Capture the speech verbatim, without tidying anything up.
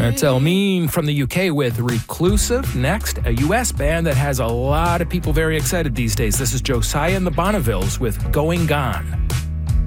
That's Elmine from the U K with Reclusive. Next, a U S band that has a lot of people very excited these days. This is Josiah and the Bonnevilles with Going Gone.